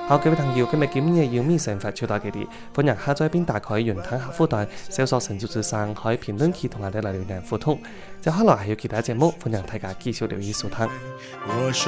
好，各位朋友，今日今日要咩想法招待佢哋，歡迎下載並打開雲吞客戶端，搜索成就之上可以評論區同我哋嚟留言互動。接下來係要其他節目，歡迎大家繼續留意收聽。